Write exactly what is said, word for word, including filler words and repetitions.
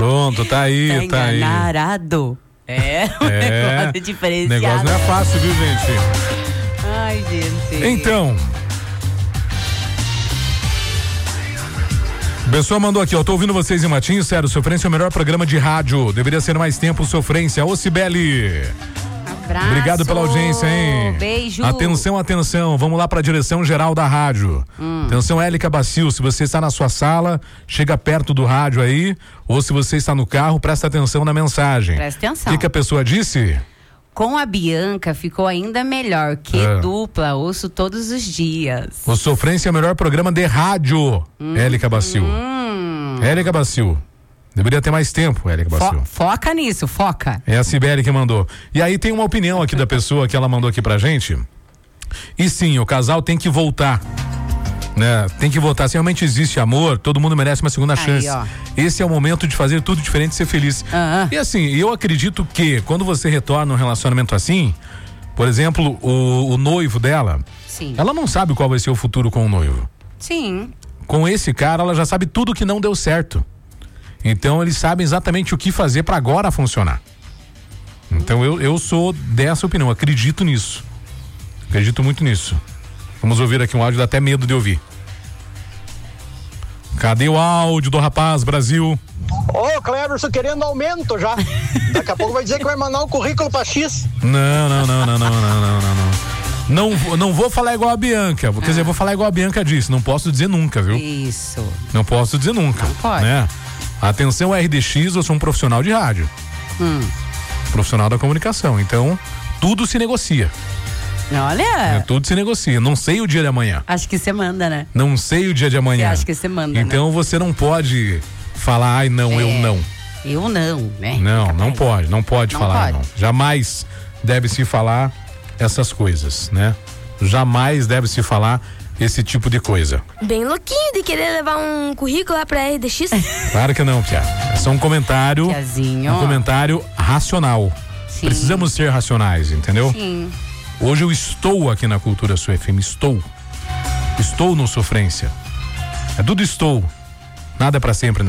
Pronto, tá aí, tá, tá aí. Enganarado. É, o É, negócio diferenciado. O negócio não é fácil, viu, gente? Ai, gente. Então. A pessoa mandou aqui, ó, tô ouvindo vocês em Matinho, sério, Sofrência é o melhor programa de rádio, deveria ser mais tempo Sofrência. Ô, Cibele. Abraço. Obrigado pela audiência, hein? Beijo. Atenção, atenção, vamos lá para a direção geral da rádio. Hum. Atenção, Élica Bacil, se você está na sua sala, chega perto do rádio aí, ou se você está no carro, presta atenção na mensagem. Presta atenção. O que, que a pessoa disse? Com a Bianca ficou ainda melhor, que é. dupla, ouço todos os dias. O Sofrência é o melhor programa de rádio, hum. Élica Bacil. Hum. Élica Bacil. Deveria ter mais tempo, Élica Bacil. Fo- foca nisso, foca. É a Cibele que mandou. E aí tem uma opinião aqui da pessoa que ela mandou aqui pra gente. E sim, o casal tem que voltar. Né? Tem que voltar. Se realmente existe amor, todo mundo merece uma segunda aí, chance. Ó. Esse é o momento de fazer tudo diferente e ser feliz. Uh-huh. E assim, eu acredito que quando você retorna um relacionamento assim, por exemplo, o, o noivo dela, sim. ela não sabe qual vai ser o futuro com o noivo. Sim. Com esse cara, ela já sabe tudo que não deu certo. Então eles sabem exatamente o que fazer para agora funcionar. Então eu, eu sou dessa opinião, acredito nisso. Acredito muito nisso. Vamos ouvir aqui um áudio, dá até medo de ouvir. Cadê o áudio do rapaz, Brasil? Ô, oh, Cleverson querendo aumento já. Daqui a pouco vai dizer que vai mandar um currículo pra X. Não, não, não, não, não, não, não, não, não. Não, não vou falar igual a Bianca, quer ah. dizer, vou falar igual a Bianca disse, não posso dizer nunca, viu? Isso. Não posso dizer nunca. Não pode. Né? Atenção, R D X, eu sou um profissional de rádio. Hum. Profissional da comunicação, então tudo se negocia. Olha. É, tudo se negocia. Não sei o dia de amanhã. Acho que você manda, né? Não sei o dia de amanhã. Acho que você manda. Então né? você não pode falar, ai não, é, eu não. Eu não, né? Não, Fica não bem. pode, não pode não falar pode. não. Jamais deve se falar essas coisas, né? Jamais deve se falar esse tipo de coisa. Bem louquinho de querer levar um currículo lá pra R D X. Claro que não, Pia. É só um comentário. Piazinho. Um comentário racional. Sim. Precisamos ser racionais, entendeu? Sim. Hoje eu estou aqui na Cultura Sul F M, estou. Estou no Sofrência. É tudo estou. Nada é pra sempre, não.